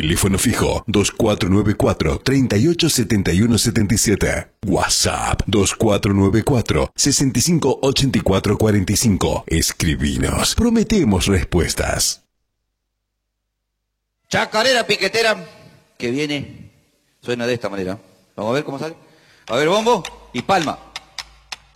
Teléfono fijo 2494-387177. WhatsApp 2494-658445. Escribinos. Prometemos respuestas. Chacarera piquetera que viene, suena de esta manera. Vamos a ver cómo sale. A ver, bombo y palma.